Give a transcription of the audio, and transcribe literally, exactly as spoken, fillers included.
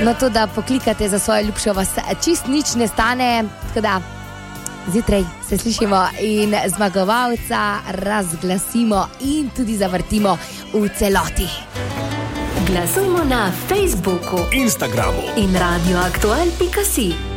No to, da poklikate za svojo ljubšo, vas čist nič ne stane, tako da zjutraj se slišimo in zmagovalca razglasimo in tudi zavrtimo v celoti. Glasujmo na Facebooku, Instagramu in radioaktual pika si.